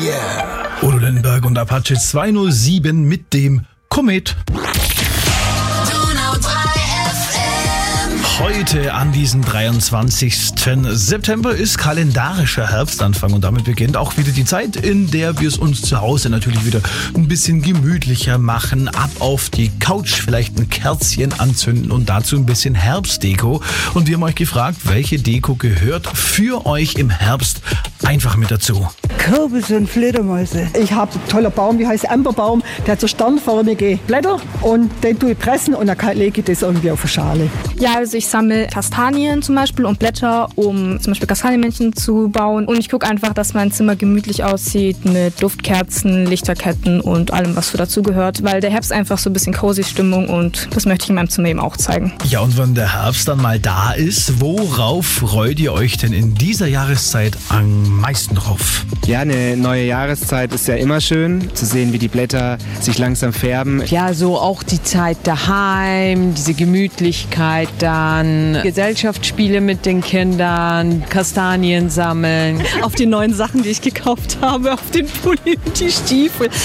yeah! Udo Lindenberg und Apache 207 mit dem Komet. Heute an diesem 23. September ist kalendarischer Herbstanfang und damit beginnt auch wieder die Zeit, in der wir es uns zu Hause natürlich wieder ein bisschen gemütlicher machen. Ab auf die Couch, vielleicht ein Kerzchen anzünden und dazu ein bisschen Herbstdeko. Und wir haben euch gefragt, welche Deko gehört für euch im Herbst einfach mit dazu. Kürbisse und Fledermäuse. Ich habe einen tollen Baum, wie heißt Amberbaum, der hat so sternförmige Blätter und den tue ich pressen und dann lege ich das irgendwie auf eine Schale. Ja, also ich sammle Kastanien zum Beispiel und Blätter, um zum Beispiel Kastanienmännchen zu bauen. Und ich gucke einfach, dass mein Zimmer gemütlich aussieht mit Duftkerzen, Lichterketten und allem, was so dazugehört. Weil der Herbst einfach so ein bisschen cozy Stimmung und das möchte ich in meinem Zimmer eben auch zeigen. Ja, und wenn der Herbst dann mal da ist, worauf freut ihr euch denn in dieser Jahreszeit am meisten drauf? Ja, eine neue Jahreszeit ist ja immer schön, zu sehen, wie die Blätter sich langsam färben. Ja, so auch die Zeit daheim, diese Gemütlichkeit dann, Gesellschaftsspiele mit den Kindern, Kastanien sammeln. Auf die neuen Sachen, die ich gekauft habe, auf den Pulli und die Stiefel.